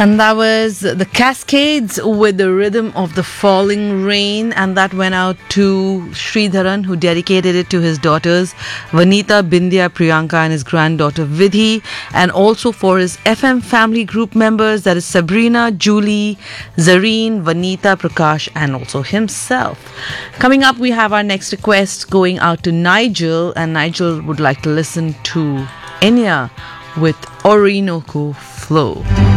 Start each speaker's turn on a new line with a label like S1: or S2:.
S1: And that was the Cascades with the rhythm of the falling rain, and that went out to Sridharan, who dedicated it to his daughters Vanita, Bindya, Priyanka, and his granddaughter Vidhi, and also for his FM family group members, that is Sabrina, Julie, Zareen, Vanita, Prakash, and also himself. Coming up, we have our next request going out to Nigel, and Nigel would like to listen to Enya with Orinoco Flow.